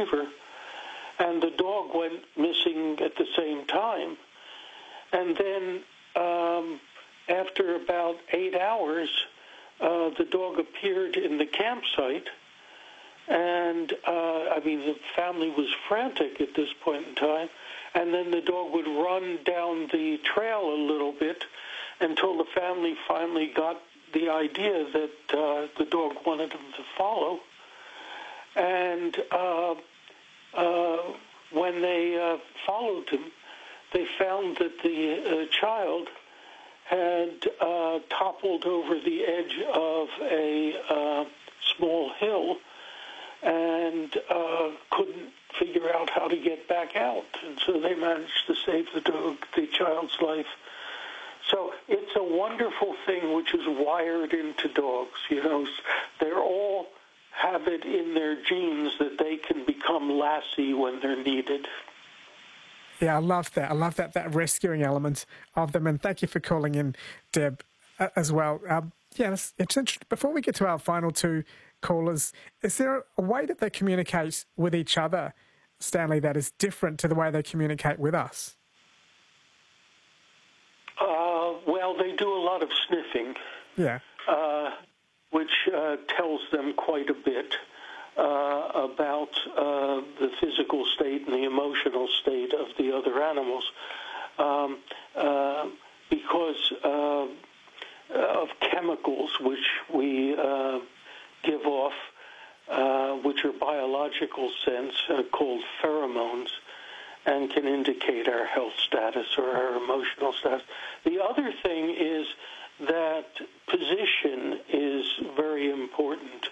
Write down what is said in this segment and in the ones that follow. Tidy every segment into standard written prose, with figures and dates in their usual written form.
river, and the dog went missing at the same time. And then after about 8 hours, the dog appeared in the campsite, and the family was frantic at this point in time, and then the dog would run down the trail a little bit until the family finally got the idea that the dog wanted them to follow. And when they followed him, they found that the child had toppled over the edge of a small hill and couldn't figure out how to get back out. And so they managed to save the child's life. So it's a wonderful thing which is wired into dogs. They all have it in their genes that they can become lassie when they're needed. Yeah, I love that. I love that rescuing element of them. And thank you for calling in, Deb, as well. It's interesting. Before we get to our final two callers, is there a way that they communicate with each other, Stanley, that is different to the way they communicate with us? Well, they do a lot of sniffing, which tells them quite a bit about the physical state and the emotional state of the other animals, because of chemicals which we give off, which are biological sense, called pheromones, and can indicate our health status or our emotional status. The other thing is that position is very important.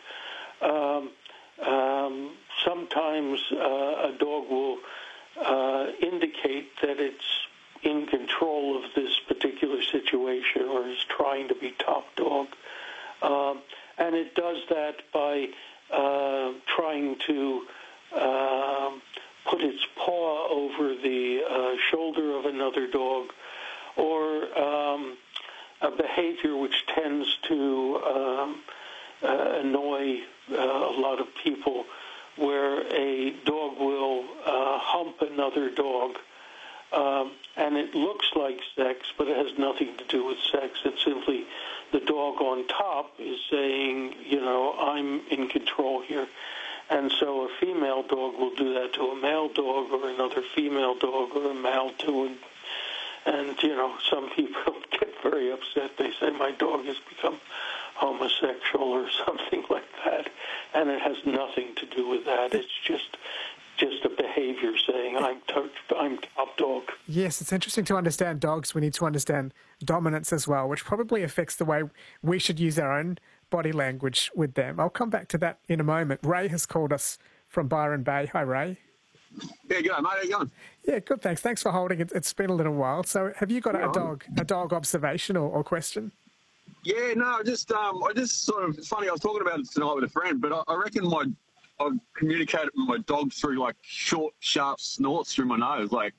Sometimes a dog will indicate that it's in control of this particular situation or is trying to be top dog. And it does that by trying to put its paw over the shoulder of another dog, or a behavior which tends to annoy a lot of people, where a dog will hump another dog, and it looks like sex, but it has nothing to do with sex. It's simply the dog on top is saying, I'm in control here. And so a female dog will do that to a male dog, or another female dog, or a male too. And some people get very upset. They say, my dog has become homosexual or something like that. And it has nothing to do with that. It's just a behavior saying, I'm top dog. Yes, it's interesting to understand dogs. We need to understand dominance as well, which probably affects the way we should use our own body language with them. I'll come back to that in a moment. Ray has called us from Byron Bay. Hi, Ray. Yeah, good, mate. How you going? Yeah, good, thanks. Thanks for holding it. It's been a little while. So have you got a dog observation or question? Yeah, no, I just sort of, it's funny, I was talking about it tonight with a friend, but I reckon I've communicated with my dog through, like, short, sharp snorts through my nose. Like,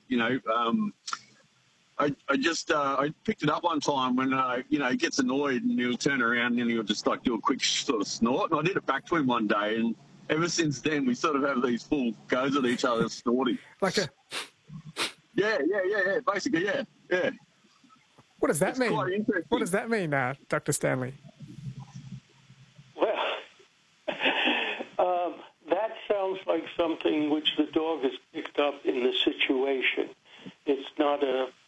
I picked it up one time when, he gets annoyed and he'll turn around and he'll just, like, do a quick sort of snort. And I did it back to him one day, and ever since then we sort of have these full goes at each other snorting. Like a... Yeah, basically, yeah. What does that it's mean? Quite interesting. What does that mean, Dr. Stanley? Well, that sounds like something which the dog has picked up in the situation. It's not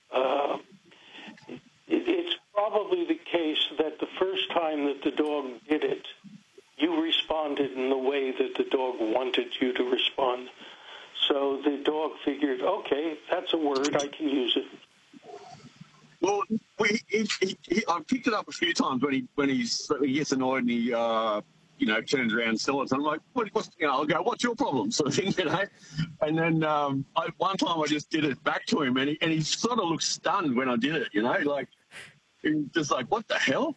it's probably the case that the first time that the dog did it, you responded in the way that the dog wanted you to respond. So the dog figured, okay, that's a word, I can use it. Well, I've picked it up a few times when he gets annoyed and he turns around and snorts. I'm like, I'll go, what's your problem, sort of thing, And then one time I just did it back to him, and he sort of looked stunned when I did it, like he was just like, what the hell?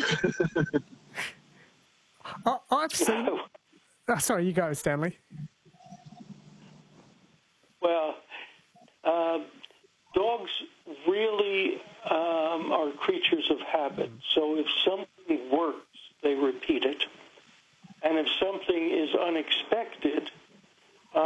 I've seen. Oh, sorry, you go, Stanley. Well, dogs really are creatures of habit. So if something